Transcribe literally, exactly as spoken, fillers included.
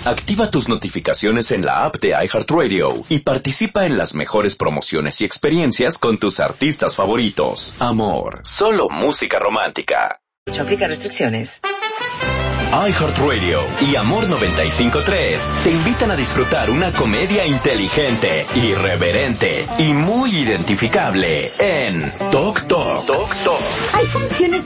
Activa tus notificaciones en la app de iHeartRadio y participa en las mejores promociones y experiencias con tus artistas favoritos. Amor, solo música romántica. Aplica restricciones. iHeartRadio y Amor noventa y cinco punto tres te invitan a disfrutar una comedia inteligente, irreverente y muy identificable en Tok Tok. Tok Tok. Hay funciones